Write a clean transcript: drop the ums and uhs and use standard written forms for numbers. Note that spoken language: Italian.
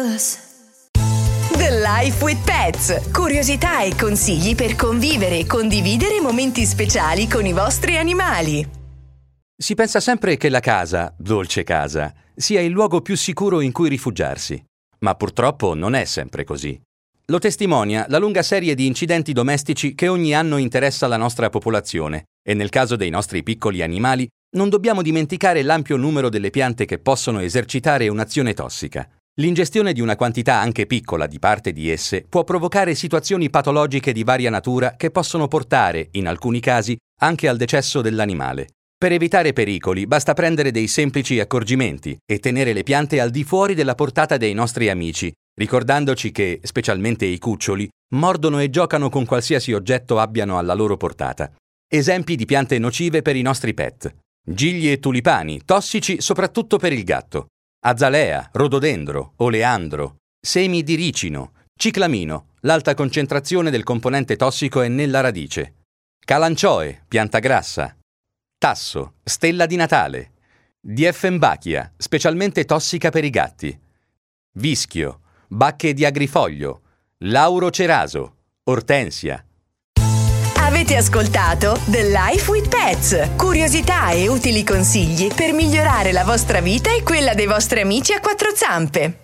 The Life with Pets. Curiosità e consigli per convivere e condividere momenti speciali con i vostri animali. Si pensa sempre che la casa, dolce casa, sia il luogo più sicuro in cui rifugiarsi, ma purtroppo non è sempre così. Lo testimonia la lunga serie di incidenti domestici che ogni anno interessa la nostra popolazione e nel caso dei nostri piccoli animali non dobbiamo dimenticare l'ampio numero delle piante che possono esercitare un'azione tossica. L'ingestione di una quantità anche piccola di parte di esse può provocare situazioni patologiche di varia natura che possono portare, in alcuni casi, anche al decesso dell'animale. Per evitare pericoli basta prendere dei semplici accorgimenti e tenere le piante al di fuori della portata dei nostri amici, ricordandoci che, specialmente i cuccioli, mordono e giocano con qualsiasi oggetto abbiano alla loro portata. Esempi di piante nocive per i nostri pet. Gigli e tulipani, tossici soprattutto per il gatto. Azalea, rododendro, oleandro, semi di ricino, ciclamino, l'alta concentrazione del componente tossico è nella radice. Calanchoe, pianta grassa. Tasso, stella di Natale. Dieffenbachia, specialmente tossica per i gatti. Vischio, bacche di agrifoglio. Lauro ceraso, ortensia. Avete ascoltato The Life with Pets. Curiosità e utili consigli per migliorare la vostra vita e quella dei vostri amici a quattro zampe.